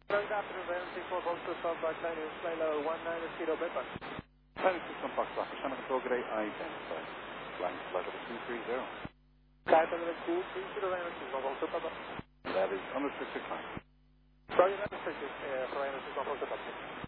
Good afternoon, Raven 64 Volkswagen South Black Line, fly low 19 Kilo Bedbug. Flight 6 on Foxtrot, Persona Control G'day, I-10, flying flight over 230. Kite over 230 Raven 64 Volkswagen. That is unrestricted time. Sorry, unrestricted, for Raven 64 Volkswagen.